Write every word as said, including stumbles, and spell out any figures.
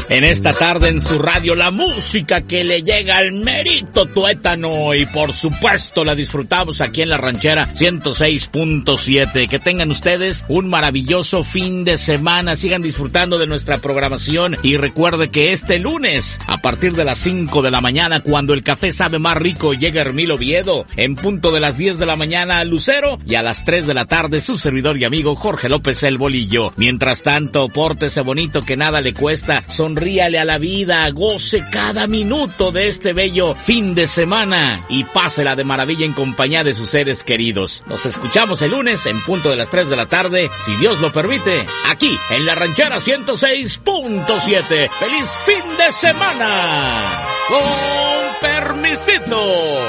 En esta tarde en su radio, la música que le llega al mérito tuétano y por supuesto la disfrutamos aquí en La Ranchera ciento seis punto siete. Que tengan ustedes un maravilloso fin de semana, sigan disfrutando de nuestra programación y recuerde que este lunes a partir de las cinco de la mañana, cuando el café sabe más rico, llega Hermilo Oviedo, en punto de las diez de la mañana Lucero y a las tres de la tarde su servidor y amigo Jorge López el Bolillo. Mientras tanto, pórtese bonito que nada le cuesta, sonríale a la vida, goce cada minuto de este bello fin de semana y pásela de maravilla en compañía de sus seres queridos. Nos escuchamos el lunes en punto de las tres de la tarde, si Dios lo permite, aquí en La Ranchera ciento seis punto siete. ¡Feliz fin de semana! ¡Con permisito!